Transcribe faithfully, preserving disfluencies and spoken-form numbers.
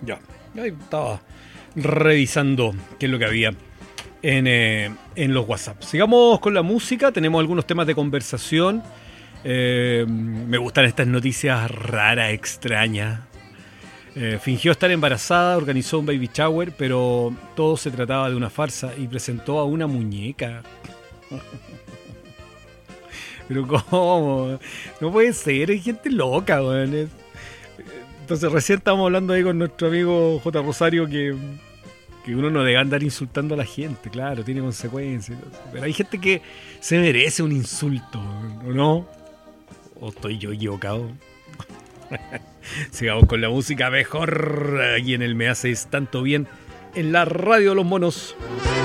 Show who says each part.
Speaker 1: Ya, ahí estaba revisando qué es lo que había en, eh, en los WhatsApp. Sigamos con la música, tenemos algunos temas de conversación. Eh, me gustan estas noticias raras, extrañas. Eh, fingió estar embarazada, organizó un baby shower, pero todo se trataba de una farsa y presentó a una muñeca. Pero ¿cómo? No puede ser, hay gente loca, weón. Entonces recién estábamos hablando ahí con nuestro amigo J. Rosario que, que uno no debe andar insultando a la gente, claro, tiene consecuencias. Pero hay gente que se merece un insulto, ¿o no? ¿O estoy yo equivocado? Sigamos con la música mejor aquí en el Me Haces Tanto Bien en la radio de los monos.